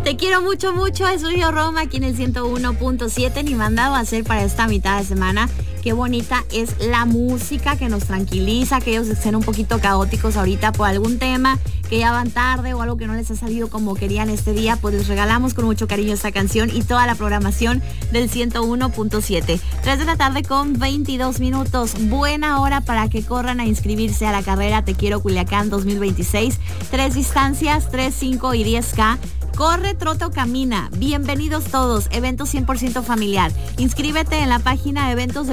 Te quiero mucho, mucho. Es Río Roma aquí en el 101.7. Ni mandado a hacer para esta mitad de semana. Qué bonita es la música que nos tranquiliza, aquellos que estén un poquito caóticos ahorita por algún tema, que ya van tarde o algo que no les ha salido como querían este día, pues les regalamos con mucho cariño esta canción y toda la programación del 101.7. 3 de la tarde con 22 minutos. Buena hora para que corran a inscribirse a la carrera Te Quiero Culiacán 2026. 3 distancias, 3, 5 y 10K. Corre, trota o camina. Bienvenidos todos. Evento 100% familiar. Inscríbete en la página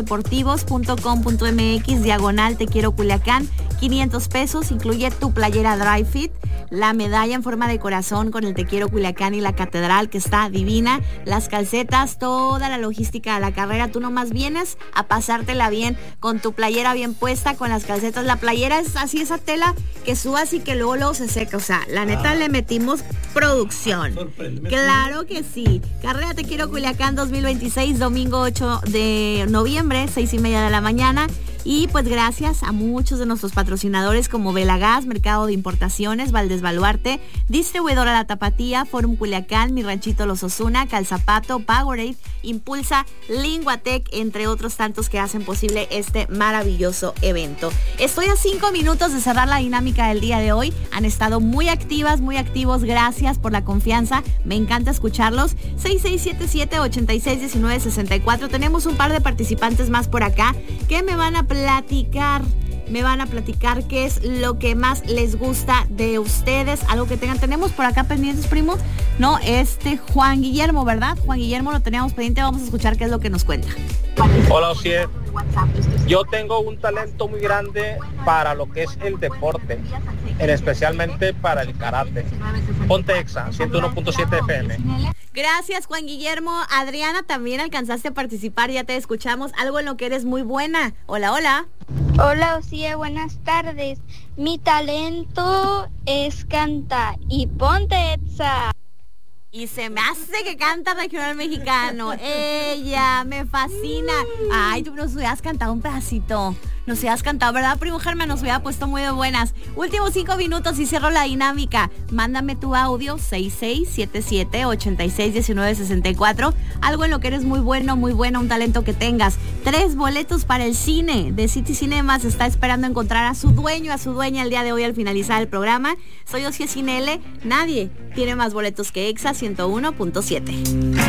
eventosdeportivos.com.mx / Te Quiero Culiacán. 500 pesos. Incluye tu playera Dry Fit, la medalla en forma de corazón con el Te Quiero Culiacán y la catedral que está divina, las calcetas, toda la logística de la carrera. Tú nomás vienes a pasártela bien con tu playera bien puesta, con las calcetas. La playera es así, esa tela que subas y que luego se seca. O sea, la neta le metimos producción. Claro que sí. Carrera Te Quiero Culiacán 2026, domingo 8 de noviembre, 6:30 de la mañana. Y pues gracias a muchos de nuestros patrocinadores como Velagas, Mercado de Importaciones, Valdés Baluarte, Distribuidora La Tapatía, Forum Culiacán, Mi Ranchito Los Ozuna, Calzapato, Powerade, Impulsa, Linguatec, entre otros tantos que hacen posible este maravilloso evento. Estoy a 5 minutos de cerrar la dinámica del día de hoy. Han estado muy activas, muy activos. Gracias por la confianza. Me encanta escucharlos. 6677-861964. Tenemos un par de participantes más por acá que me van a platicar qué es lo que más les gusta de ustedes, algo que tengan. Tenemos por acá pendientes, primo, ¿no? Juan Guillermo, ¿verdad? Juan Guillermo lo teníamos pendiente, vamos a escuchar qué es lo que nos cuenta. Hola, Ociel. Yo tengo un talento muy grande para lo que es el deporte, especialmente para el karate. Ponte Exa, 101.7 FM. Gracias, Juan Guillermo. Adriana, también alcanzaste a participar, ya te escuchamos. Algo en lo que eres muy buena. Hola, hola. Hola, Osía, buenas tardes. Mi talento es cantar y ponte Exa. Y se me hace que canta regional mexicano. Ella, me fascina. Ay, tú nos hubieras cantado un pedacito. Nos hubieras cantado, ¿verdad, primo Germán? Nos hubiera puesto muy de buenas. Últimos 5 minutos y cierro la dinámica. Mándame tu audio 6677-861964. Algo en lo que eres muy bueno, un talento que tengas. 3 boletos para el cine de City Cinemas. Está esperando encontrar a su dueño, a su dueña el día de hoy al finalizar el programa. Soy Ociel Cinele. Nadie tiene más boletos que Exa 101.7.